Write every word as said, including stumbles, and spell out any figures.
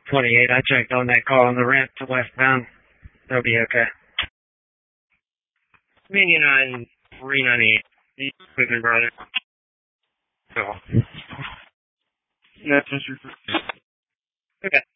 twenty-eight, I checked on that car on the ramp to westbound. They'll be okay. Dominion on three ninety-eight. Quickly, brother. Cool. That's interesting. Okay.